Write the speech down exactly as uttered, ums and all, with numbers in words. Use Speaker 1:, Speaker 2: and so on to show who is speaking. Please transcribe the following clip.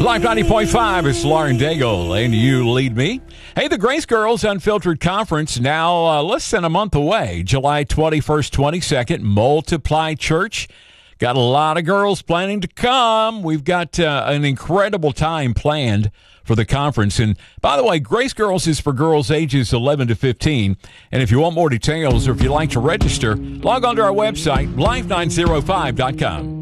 Speaker 1: Live ninety point five, it's Lauren Daigle, and You Lead Me. Hey, the Grace Girls Unfiltered Conference, now uh, less than a month away, July twenty-first, twenty-second, Multiply Church. Got a lot of girls planning to come. We've got uh, an incredible time planned for the conference. And by the way, Grace Girls is for girls ages eleven to fifteen. And if you want more details or if you'd like to register, log on to our website, live nine oh five dot com.